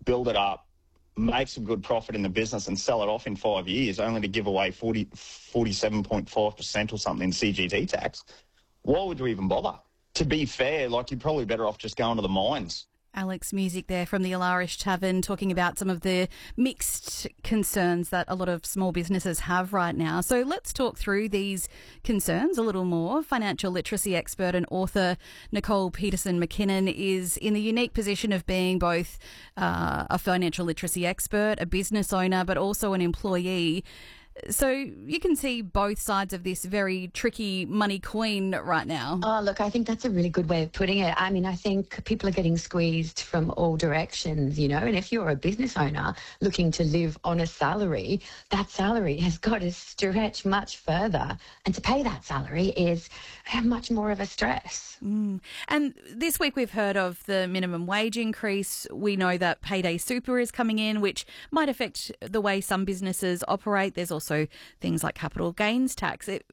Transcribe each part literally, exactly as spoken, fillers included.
build it up, make some good profit in the business and sell it off in five years, only to give away forty, forty-seven point five percent or something in C G T tax, why would you even bother? To be fair, like, you're probably better off just going to the mines. Alex Music there from the Alarish Tavern, talking about some of the mixed concerns that a lot of small businesses have right now. So let's talk through these concerns a little more. Financial literacy expert and author Nicole Peterson McKinnon is in the unique position of being both uh, a financial literacy expert, a business owner, but also an employee. So you can see both sides of this very tricky money queen right now. Oh, look, I think that's a really good way of putting it. I mean, I think people are getting squeezed from all directions, you know, and if you're a business owner looking to live on a salary, that salary has got to stretch much further. And to pay that salary is much more of a stress. Mm. And this week we've heard of the minimum wage increase. We know that Payday Super is coming in, which might affect the way some businesses operate. There's also Also, things like capital gains tax. It,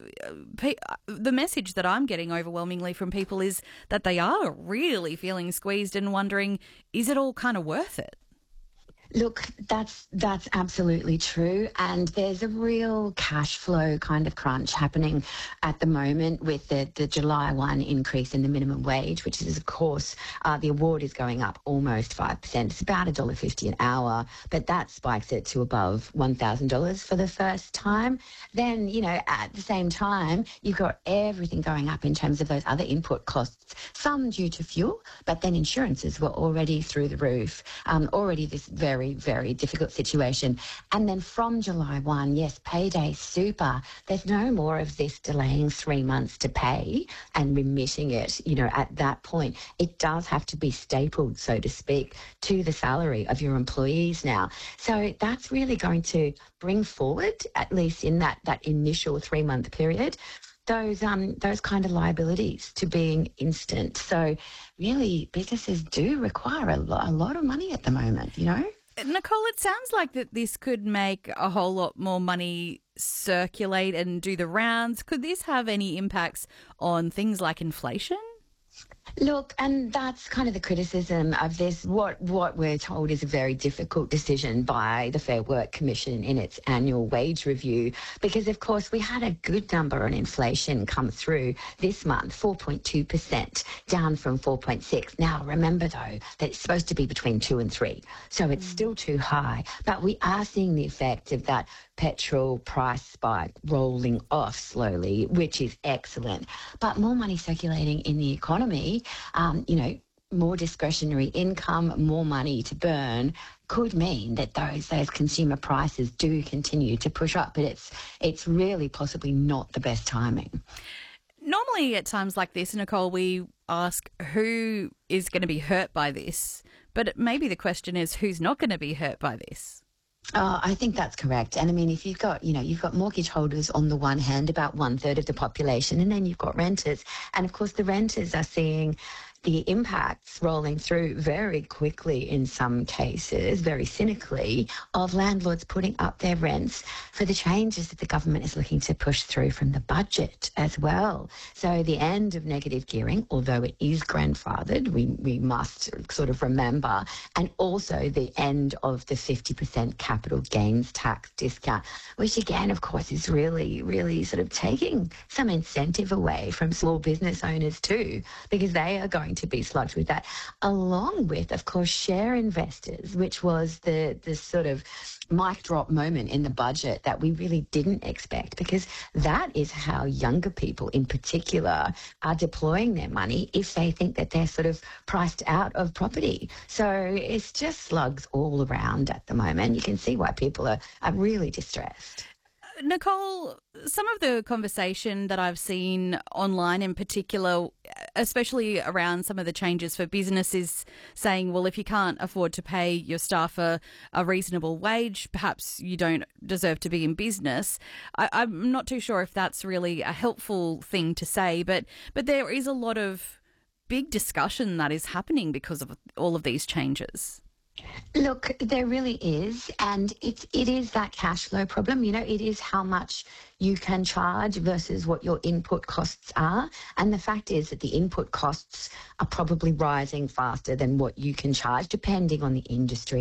the message that I'm getting overwhelmingly from people is that they are really feeling squeezed and wondering, is it all kind of worth it? Look, that's that's absolutely true, and there's a real cash flow kind of crunch happening at the moment with the, the July first increase in the minimum wage, which is, of course, uh, the award is going up almost five percent. It's about one dollar fifty an hour, but that spikes it to above one thousand dollars for the first time. Then, you know, at the same time, you've got everything going up in terms of those other input costs, some due to fuel, but then insurances were already through the roof, um, already this very Very, very difficult situation. And then from July first, yes, Payday Super, there's no more of this delaying three months to pay and remitting it, you know, at that point. It does have to be stapled, so to speak, to the salary of your employees now. So that's really going to bring forward, at least in that, that initial three-month period, those um those kind of liabilities to being instant. So really, businesses do require a, lo- a lot of money at the moment, you know? Nicole, it sounds like that this could make a whole lot more money circulate and do the rounds. Could this have any impacts on things like inflation? Look, and that's kind of the criticism of this. What what we're told is a very difficult decision by the Fair Work Commission in its annual wage review, because, of course, we had a good number on inflation come through this month, four point two percent, down from four point six. Now, remember, though, that it's supposed to be between two and three, so it's mm. still too high. But we are seeing the effect of that petrol price spike rolling off slowly, which is excellent. But more money circulating in the economy, um, you know, more discretionary income, more money to burn, could mean that those those consumer prices do continue to push up. But it's it's really possibly not the best timing. Normally at times like this, Nicole, we ask who is going to be hurt by this, but maybe the question is who's not going to be hurt by this. Oh, I think that's correct. And I mean, if you've got, you know, you've got mortgage holders on the one hand, about one third of the population, and then you've got renters. And of course, the renters are seeing the impacts rolling through very quickly in some cases, very cynically, of landlords putting up their rents for the changes that the government is looking to push through from the budget as well. So the end of negative gearing, although it is grandfathered, we, we must sort of remember, and also the end of the fifty percent capital gains tax discount, which again, of course, is really, really sort of taking some incentive away from small business owners too, because they are going to be slugged with that, along with, of course, share investors, which was the, the sort of mic drop moment in the budget that we really didn't expect, because that is how younger people in particular are deploying their money if they think that they're sort of priced out of property. So it's just slugs all around at the moment. You can see why people are, are really distressed. Nicole, some of the conversation that I've seen online in particular, especially around some of the changes for businesses, saying, well, if you can't afford to pay your staff a, a reasonable wage, perhaps you don't deserve to be in business. I, I'm not too sure if that's really a helpful thing to say, but but there is a lot of big discussion that is happening because of all of these changes. Look, there really is, and it, it is that cash flow problem. You know, it is how much you can charge versus what your input costs are. And the fact is that the input costs are probably rising faster than what you can charge, depending on the industry.